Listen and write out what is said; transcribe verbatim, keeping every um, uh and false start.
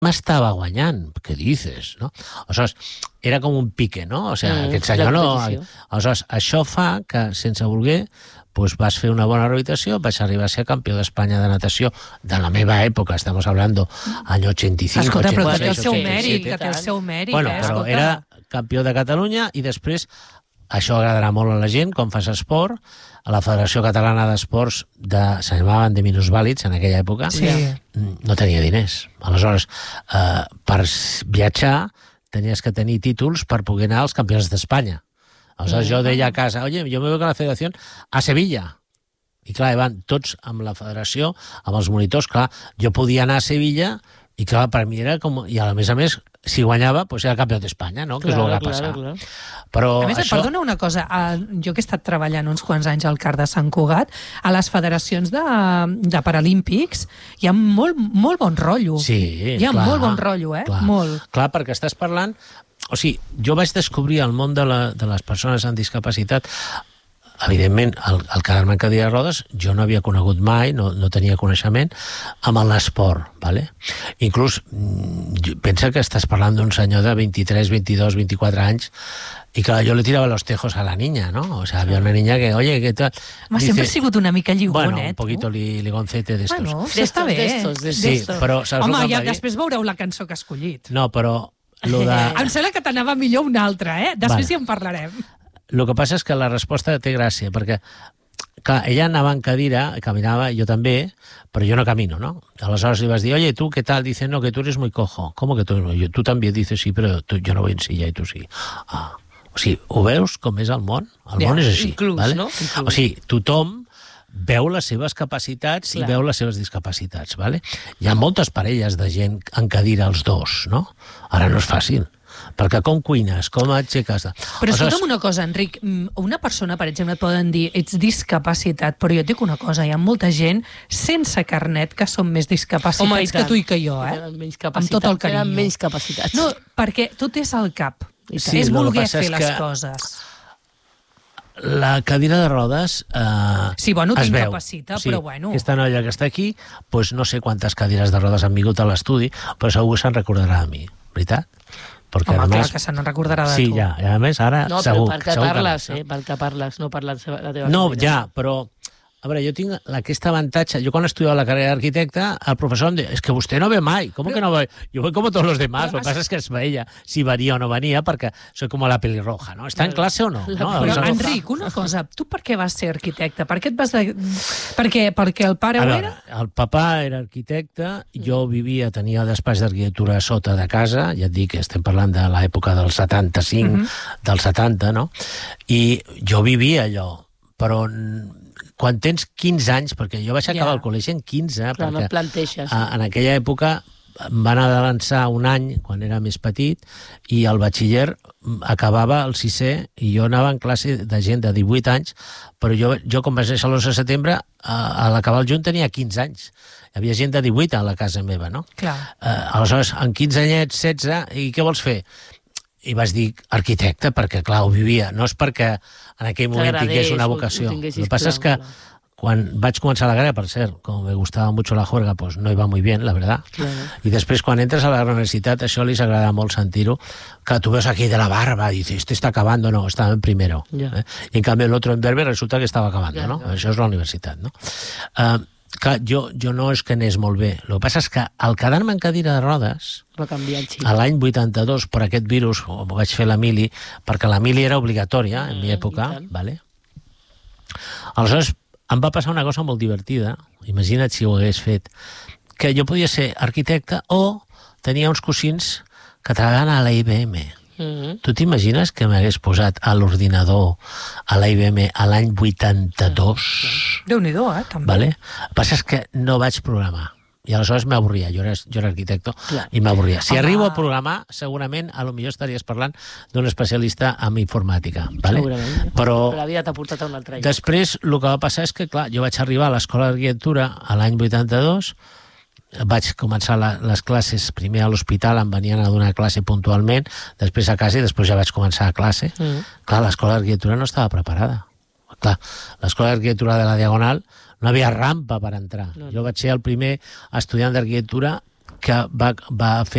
m'estava guanyant, què dices, no? Aleshores, era com un pique, no? O sigui, Mm, aquest senyor no... l'exposició. Aleshores, això fa que, sense voler, doncs vas fer una bona rehabilitació, vas arribar a ser campió d'Espanya de natació de la meva època, estamos hablando any ochenta y cinco, Escolta, però que té el ochenta y seis, seu ochenta y mèrit, siete. que té el seu mèrit, Bueno, eh? però Escolta. era campió de Catalunya i després, això agradarà molt a la gent, quan fas esport, a la Federació Catalana d'Esports, de, se llamaven de minusvàlids en aquella època, Sí. no tenia diners. Aleshores, eh, per viatjar tenies que tenir títols per poder anar als campionats d'Espanya. Aleshores, jo deia a casa, oye, yo me voy con la federació a Sevilla. I clar, van tots amb la federació, amb els monitors, clar, jo podia anar a Sevilla i clar, per mi era com... I a més a més, si guanyava, doncs era campió d'Espanya, no? Que és el que va passar. Clar, clar. Però A més, això... perdona una cosa, eh, jo que he estat treballant uns quants anys al CAR de Sant Cugat, a les federacions de, de Paralímpics hi ha molt, molt bon rotllo. Sí, hi ha clar, molt bon rotllo, eh? Clar, Molt. clar, perquè estàs parlant... O sigui, jo vaig descobrir el món de, la, de les persones amb discapacitat. Evidentment, el, el quedar-me en cadira de rodes, jo no havia conegut mai, no, no tenia coneixement, amb l'esport, ¿vale? Inclús, mm, pensa que estàs parlant d'un senyor de vint-i-tres, vint-i-dos, vint-i-quatre anys, i clar, jo le tirava los tejos a la niña, ¿no? O sea, había una niña que, oye, ¿qué tal? Home, Dice, sempre has sigut una mica lligonet, bueno, un poquito li, ligoncete de estos. Bueno, De està bé. estos, de Sí, estos. però saps Home, el que ja em va dir? després veureu la cançó que ha escollit. No, però lo de... Em sembla que t'anava millor una altra, eh? Després Vale. ja en parlarem. El que passa és que la resposta té gràcia, perquè clar, ella anava en cadira, caminava, jo també, però jo no camino, ¿no? Aleshores li vas dir, oye, ¿tú qué tal? Dice, no, que tú eres muy cojo. ¿Cómo que tú? Yo, tú también dices, sí, però tu, jo no voy en silla i tu sí. Ah. O sigui, ho veus com és el món? El Ja, món és així. inclús, vale? no? Inclús. O sigui, tothom veu les seves capacitats Clar. i veu les seves discapacitats. Vale? Hi ha moltes parelles de gent en cadira els dos, no? Ara no és fàcil, perquè com cuines, com aixeques... Però escolta'm una cosa, Enric, mm, una persona, per exemple, et poden dir ets discapacitat, però jo et dic una cosa, hi ha molta gent sense carnet que són més discapacitats Home, i que tant. tu i que jo, eh? Tenen menys Amb capacitat, tot el carinyo. tenen menys capacitats. No, perquè tot és al cap. Sí, és el que voler passa fer és les que- coses. La cadira de rodes eh, Sí, bueno, es veu. t'incapacita, però bueno. Aquesta noia que està aquí, doncs no sé quantes cadires de rodes han vingut a l'estudi, però segur se'n recordarà de mi, veritat? Perquè, Home, a clar més, que se n'en recordarà de sí, tu. ja, i a més ara No, segur, però perquè segur que parles, no. eh? Perquè parles, no per la, seva, la teva No, família. ja, però a veure, jo tinc aquest avantatge. Jo quan estudiava la carrera d'arquitecte, el professor em deia, és que vostè no ve mai. Com que no ve? Jo voy como todos los demás. Lo que passa és que es veia si venia o no venia, perquè soy como la pelirroja, ¿no? ¿Està en clase o no? La no? Però, Aleshores- Enric, una cosa, tu per què vas ser arquitecte? Per què et vas... De... Perquè, perquè el pare A ho veure, era? el papà era arquitecte, jo vivia, tenia despatx d'arquitectura a sota de casa, ja et dic que estem parlant de l'època del setanta-cinc, del setanta, no? I jo vivia allò, però n- quan tens quinze anys, perquè jo vaig acabar Ja. el col·legi en quinze, Clar, no perquè et planteixes. a, en aquella època em van avançar un any, quan era més petit, i el batxiller mm, acabava el sisè, i jo anava en classe de gent de divuit anys, però jo, jo com vaig néixer l'onze de setembre, a, a l'acabar el juny tenia quinze anys. Hi havia gent de divuit a la casa meva, no? Clar. Eh, aleshores, en quinze anyets, setze, i què vols fer? I vaig dir arquitecte, perquè, clar, ho vivia. No és perquè en aquell moment tingués una T'agradés, ho- ho vocació. El tinguessis que passa clar, és que clar. quan vaig començar la carrera, per cert, com me gustava mucho la juerga, pues no iba muy bien, la verdad. Claro. I després, quan entres a la universitat, això li agrada molt sentir-ho, que tu veus aquí de la barba, i dices, este está acabando, no, estaba en primero. Ya. Eh? I en canvi l'altre en verbe resulta que estava acabando, Ya, no? claro. Això és la universitat, no? Uh, clar, jo, jo no és que anés molt bé. El que passa és que al quedar-me en cadira de rodes, Va canviar el xip. a l'any vuitanta-dos, per aquest virus, ho vaig fer la mili, perquè la mili era obligatòria en mi Mm, època, i tant. vale? Aleshores, em va passar una cosa molt divertida, imagina't si ho hagués fet, que jo podia ser arquitecte o tenia uns cosins que treballaven a la I B M. Mhm. Tu t'imagines que m'hagués posat a l'ordinador a la I B M a l'any vuitanta-dos? Déu-n'hi-do, eh, també. Vale? El que passa és que no vaig programar. I aleshores m'avorria. Jo era, jo era arquitecte Clar. i m'avorria. Si Home. arribo a programar, segurament, a lo millor estaries parlant d'un especialista en informàtica. Vale? Segurament. Però Però la vida t'ha portat a un altre lloc. després el que va passar és que, clar, jo vaig arribar a l'escola d'arquitectura a l'any vuitanta-dos, vaig començar la, les classes primer a l'hospital, em venien a donar classe puntualment, després a casa i després ja vaig començar a classe. Mm. Clar, l'escola d'arquitectura no estava preparada. Clar, l'escola d'arquitectura de la Diagonal no havia rampa per entrar. No, no. Jo vaig ser el primer estudiant d'arquitectura que va, va fer